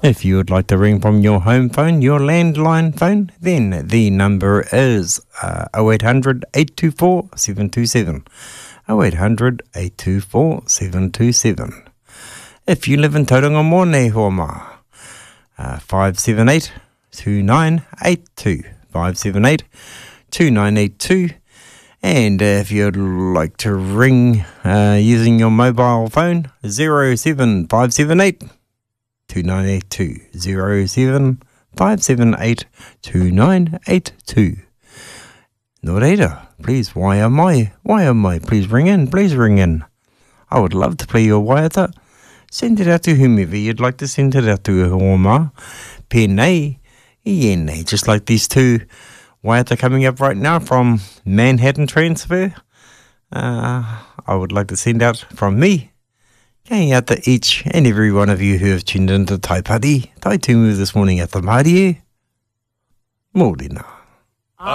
If you would like to ring from your home phone, your landline phone, then the number is 0800 824 727. 0800 824 727. If you live in Tauranga Mōne Homa, 578 2982. 578 2982. And if you'd like to ring using your mobile phone, 07578 2982. 07578 2982. No reira, please, why am I? Please ring in. I would love to play your waiata. Send it out to whomever you'd like to send it out to. Homa, Penei, Iene, just like these two waiata coming up right now from Manhattan Transfer. I would like to send out from me, going out to each and every one of you who have tuned into Tai Tumu this morning at the Mārie. Mōrena.